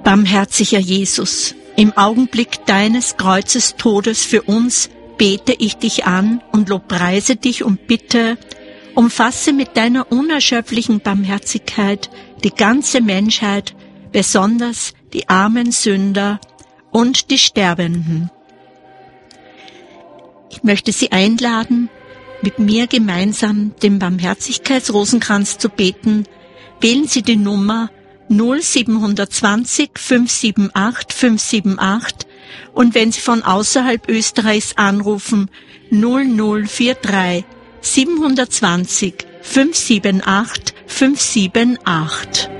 Barmherziger Jesus, im Augenblick deines Kreuzes Todes für uns bete ich dich an und lobpreise dich und bitte, umfasse mit deiner unerschöpflichen Barmherzigkeit die ganze Menschheit, besonders die armen Sünder und die Sterbenden. Ich möchte Sie einladen, mit mir gemeinsam den Barmherzigkeitsrosenkranz zu beten. Wählen Sie die Nummer 0720 578 578 und wenn Sie von außerhalb Österreichs anrufen, 0043 720 578 578.